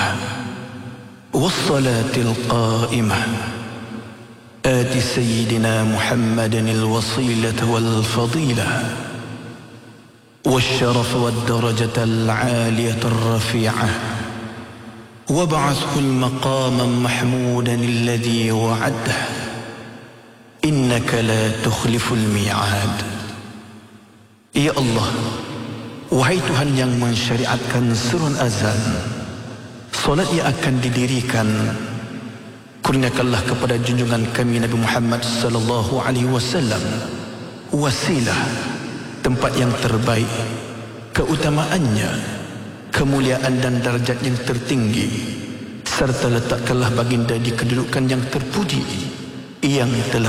الدائمة والصلاة القائمة آت سيدنا محمد الوسيلة والفضيلة والشرف والدرجة العالية الرفيعة وابعثه المقام محمودا الذي وعده إنك لا تخلف الميعاد. Ya Allah, wahai Tuhan yang mensyariatkan surun azan, solat yang akan didirikan, kurniakanlah kepada junjungan kami Nabi Muhammad sallallahu alaihi wasallam wasilah, tempat yang terbaik, keutamaannya, kemuliaan dan darjat yang tertinggi, serta letakkanlah baginda di kedudukan yang terpuji yang telah